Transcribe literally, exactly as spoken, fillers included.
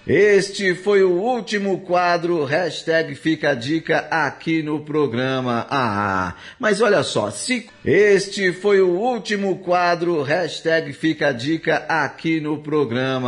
Este foi o último quadro, hashtag Fica a Dica aqui no programa. Ah, mas olha só, se... Este foi o último quadro, hashtag Fica a Dica aqui no programa.